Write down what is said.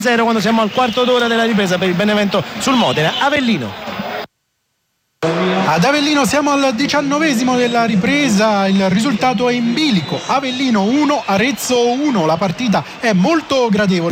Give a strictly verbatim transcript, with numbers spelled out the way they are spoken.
zero quando siamo al quarto d'ora della ripresa per il Benevento sul Modena. Avellino. Ad Avellino siamo al diciannovesimo della ripresa, il risultato è in bilico, Avellino uno, Arezzo uno, la partita è molto gradevole.